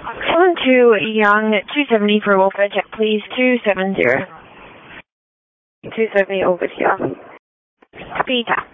Phone to Young 270 for Wolfed, check please 270. 270 over to Young. Peter.